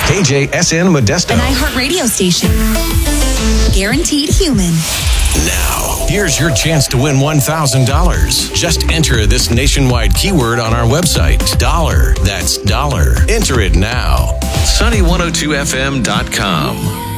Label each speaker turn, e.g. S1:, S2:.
S1: KJSN Modesto.
S2: An iHeart radio station. Guaranteed human.
S1: Now, here's your chance to win $1,000. Just enter this nationwide keyword on our website. Dollar. That's dollar. Enter it now. Sunny102fm.com.